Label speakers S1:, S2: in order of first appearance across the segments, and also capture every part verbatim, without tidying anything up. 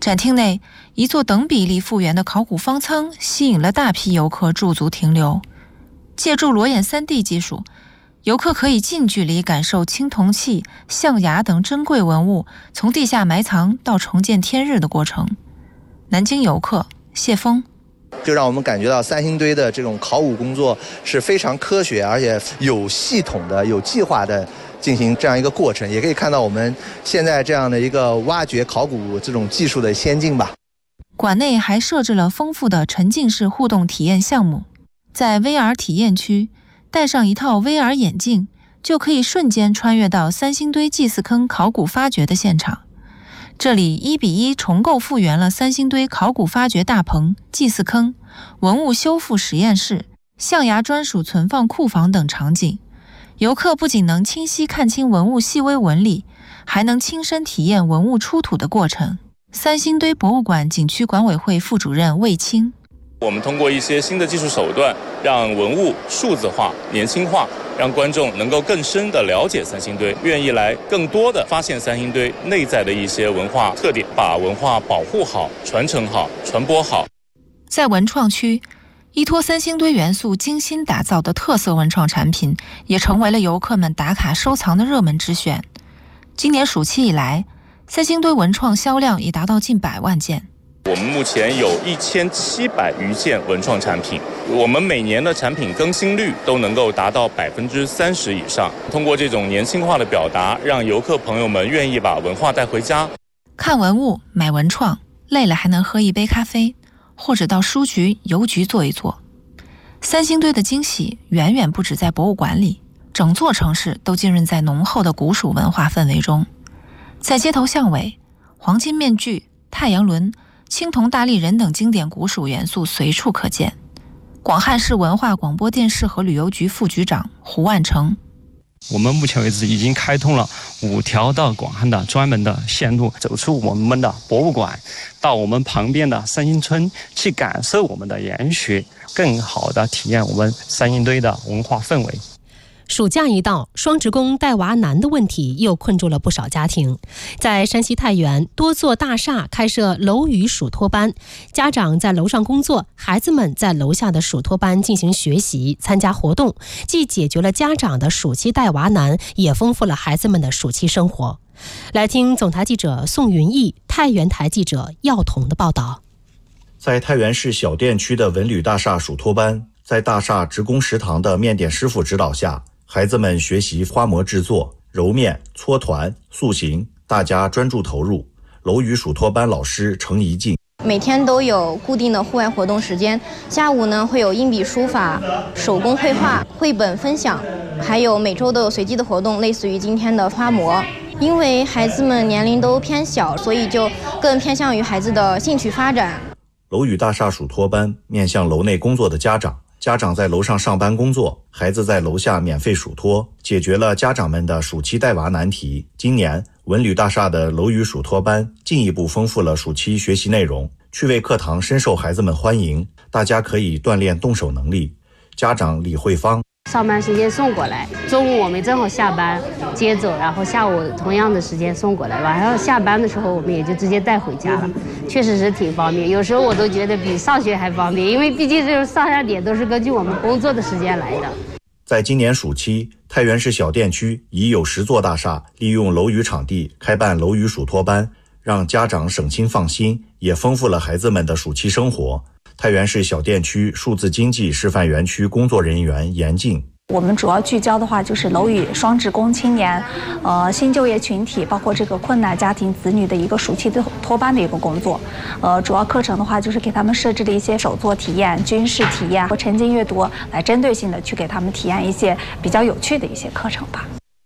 S1: 展厅内，一座等比例复原的考古方舱吸引了大批游客驻足停留。借助裸眼 三 D 技术，游客可以近距离感受青铜器、象牙等珍贵文物从地下埋藏到重见天日的过程。南京游客谢峰
S2: 就让我们感觉到三星堆的这种考古工作是非常科学，而且有系统的、有计划的进行这样一个过程，也可以看到我们现在这样的一个挖掘考古这种技术的先进吧。
S1: 馆内还设置了丰富的沉浸式互动体验项目，在 V R 体验区，戴上一套 V R 眼镜，就可以瞬间穿越到三星堆祭祀坑考古发掘的现场。这里一比一重构复原了三星堆考古发掘大棚、祭祀坑、文物修复实验室、象牙专属存放库房等场景。游客不仅能清晰看清文物细微纹理，还能亲身体验文物出土的过程。三星堆博物馆景区管委会副主任魏清，
S3: 我们通过一些新的技术手段，让文物数字化、年轻化，让观众能够更深地了解三星堆，愿意来更多地发现三星堆内在的一些文化特点，把文化保护好、传承好、传播好。
S1: 在文创区，依托三星堆元素精心打造的特色文创产品，也成为了游客们打卡收藏的热门之选。今年暑期以来，三星堆文创销量已达到近百万件。
S3: 我们目前有一千七百余件文创产品，我们每年的产品更新率都能够达到百分之三十以上。通过这种年轻化的表达，让游客朋友们愿意把文化带回家。
S1: 看文物、买文创，累了还能喝一杯咖啡，或者到书局、邮局坐一坐。三星堆的惊喜远远不止在博物馆里，整座城市都浸润在浓厚的古蜀文化氛围中。在街头巷尾，黄金面具、太阳轮、青铜大立人等经典古蜀元素随处可见。广汉市文化广播电视和旅游局副局长胡万成，
S4: 我们目前为止已经开通了五条到广汉的专门的线路，走出我们的博物馆，到我们旁边的三星村去感受我们的研学，更好的体验我们三星堆的文化氛围。
S5: 暑假一到，双职工带娃难的问题又困住了不少家庭。在山西太原，多座大厦开设楼宇属托班，家长在楼上工作，孩子们在楼下的属托班进行学习、参加活动，既解决了家长的暑期带娃难，也丰富了孩子们的暑期生活。来听总台记者宋云逸、太原台记者耀彤的报道。
S6: 在太原市小店区的文旅大厦属托班，在大厦职工食堂的面点师傅指导下，孩子们学习花模制作、揉面、搓团、塑形，大家专注投入。楼宇属托班老师程怡静，
S7: 每天都有固定的户外活动时间，下午呢会有硬笔书法、手工绘画、绘本分享，还有每周都有随机的活动，类似于今天的花模。因为孩子们年龄都偏小，所以就更偏向于孩子的兴趣发展。
S6: 楼宇大厦属托班面向楼内工作的家长，家长在楼上上班工作，孩子在楼下免费属托，解决了家长们的暑期带娃难题。今年文旅大厦的楼宇属托班进一步丰富了暑期学习内容，趣味课堂深受孩子们欢迎，大家可以锻炼动手能力。家长李慧芳，
S8: 上班时间送过来，中午我们正好下班接走，然后下午同样的时间送过来，晚上下班的时候我们也就直接带回家了，确实是挺方便。有时候我都觉得比上学还方便，因为毕竟这种上下点都是根据我们工作的时间来的。
S6: 在今年暑期，太原市小店区已有十座大厦利用楼宇场地开办楼宇属托班，让家长省心放心，也丰富了孩子们的暑期生活。太原市小店区数字经济示范园区工作人员严静，
S9: 我们主要聚焦的话就是楼宇双职工青年、呃新就业群体，包括这个困难家庭子女的一个暑期的托班的一个工作。呃，主要课程的话就是给他们设置了一些手作体验、军事体验和沉浸阅读，来针对性的去给他们体验一些比较有趣的一些课程吧。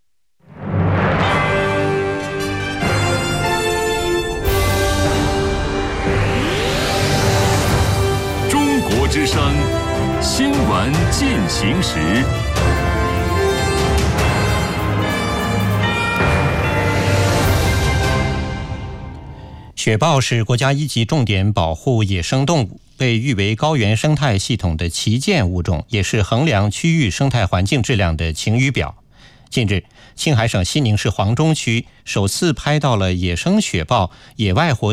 S10: 中国之声新闻进行时。
S11: 雪豹是国家一级重点保护野生动物，被誉为高原生态系统的旗舰物种，也是衡量区域生态环境质量的晴雨表。近日，青海省西宁市黄忠区首次拍到了野生雪豹野外活动